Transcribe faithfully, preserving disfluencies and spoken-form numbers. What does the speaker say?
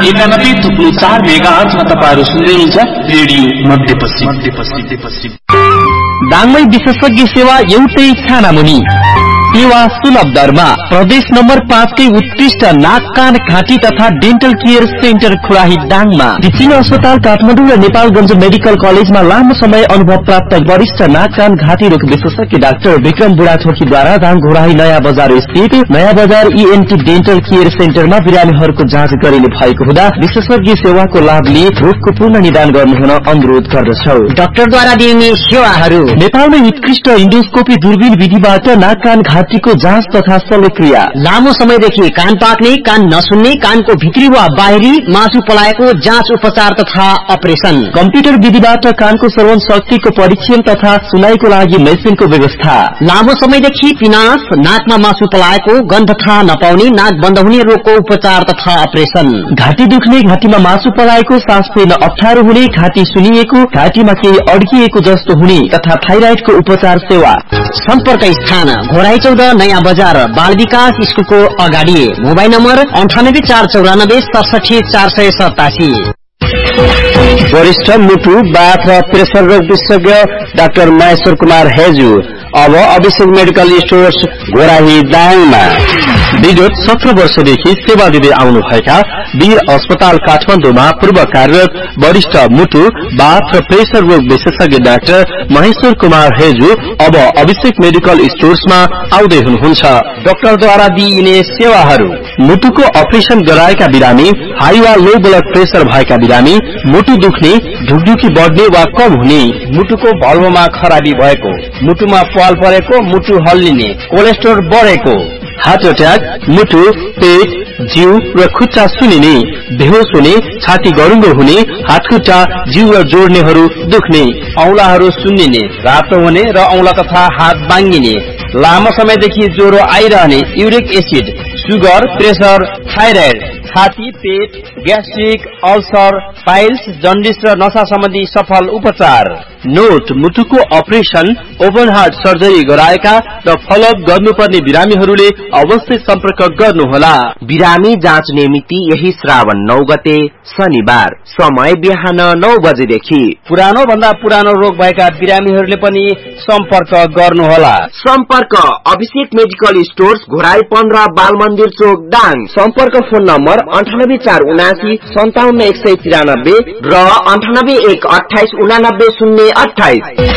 एकानब्बे थुप्रो चार मेगा आठमा तपाईँहरू सुन्दै हुनुहुन्छ रेडियो मध्यपश्चिम मध्यपश्चिम। दाङमै विशेषज्ञ सेवा एउटै छानामुनि सेवा सुलभ दरमा प्रदेश नम्बर पाँचकै उत्कृष्ट नाक कान घाँटी तथा डेन्टल केयर सेन्टर खुराही दाङमा टिचिङ अस्पताल काठमाडौँ र नेपालगञ्ज मेडिकल कलेजमा लामो समय अनुभव प्राप्त वरिष्ठ नाक कान घाँटी रोग विशेषज्ञ डाक्टर विक्रम बुढाथोकीद्वारा दाङ घोराही नयाँ बजार स्थित नयाँ बजार ईएनटी डेन्टल केयर सेन्टरमा बिरामीहरूको जाँच गरिने भएको हुँदा विशेषज्ञ सेवाको लाभ लिई रोगको पूर्ण निदान गर्नुहुन अनुरोध गर्दछौ। डाक्टरद्वारा दिइने सेवाहरू नेपालमै उत्कृष्ट इन्डोस्कोपी दूरबीन विधिबाट नाक कान घाँटीको जाँच तथा शल्यक्रिया, लामो समयदेखि कान पाक्ने, कान नसुन्ने, कानको भित्री वा बाहिरी मासु पलाएको जाँच उपचार तथा अपरेशन, कम्प्युटर विधिबाट कानको श्रवण शक्तिको परीक्षण तथा सुनाईको लागि मेसिनको व्यवस्था, लामो समयदेखि पिनास, नाकमा मासु पलाएको, गन्ध थाहा नपाउने, नाक बन्द हुने रोगको उपचार तथा अपरेशन, घाँटी दुख्ने, घाँटीमा मासु पलाएको, सास फेर्न अप्ठ्यारो हुने, घाँटी सुनिएको, घाँटीमा केही अड्किएको जस्तो हुने तथा थाइराइडको उपचार सेवा। सम्पर्क स्थान घोराही चौध नयाँ बजार बाल विकास स्कूलको अगाडि। मोबाइल नम्बर अन्ठानब्बे चार चौरानब्बे सडसठी चार सय सतासी। वरिष्ठ मुटु बाथ र प्रेसर रोग विशेषज्ञ डाक्टर महेश्वर कुमार हेजु अब अभिषेक मेडिकल स्टोर्स घोराही दाङमा विगत सत्र वर्षदेखि सेवा दिँदै आउनुभएका वीर अस्पताल काठमाडौँमा पूर्व कार्यरत वरिष्ठ मुटु बाथ र प्रेसर रोग विशेषज्ञ डाक्टर महेश्वर कुमार हेजु अब अभिषेक मेडिकल स्टोर्समा आउँदै हुनुहुन्छ। डाक्टरद्वारा दिइने सेवाहरू मुटुको अपरेशन गराएका बिरामी, हाई वा लो ब्लड प्रेसर भएका बिरामी, मुटु दुख्ने, ढुकढुकी बढ्ने वा कम हुने, मुटुको भल्भमा खराबी भएको, मुटुमा पाल परेको, मुटु हल्लिने, कोलेस्ट्रोल बढेको, हार्ट अट्याक, मुटु, पेट, जिउ र खुट्टा सुनिने, बेहोस हुने, छाती गरुङ्गो हुने, हातखुट्टा, जिउ र जोड्नेहरू दुख्ने, औंलाहरू सुन्निने, रातो हुने र औंला तथा हात बाङ्गिने, लामो समयदेखि ज्वरो आइरहने, uric acid, sugar, pressure, thyroid, छाती, पेट, ग्यास्ट्रिक, अल्सर, पाइल्स, जन्डिस र नशा सम्बन्धी सफल उपचार। नोट, मुटुको अपरेशन, ओपन हार्ट सर्जरी गराएका र फलोअप गर्नुपर्ने बिरामीहरूले अवश्य सम्पर्क गर्नुहोला। बिरामी जाँच निमित्ति यही श्रावण नौ गते शनिबार, समय बिहान नौ बजेदेखि। पुरानो भन्दा पुरानो रोग भएका बिरामीहरूले पनि सम्पर्क गर्नुहोला। सम्पर्क अभिषेक मेडिकल स्टोर्स घोराई पन्ध्र बाल मन्दिर चोक दाङ। सम्पर्क फोन नम्बर अन्ठानब्बे चार उनासी सन्ताउन्न एक सय तिरानब्बे र अन्ठानब्बे एक अठाइस उनानब्बे शून्य अठाइस।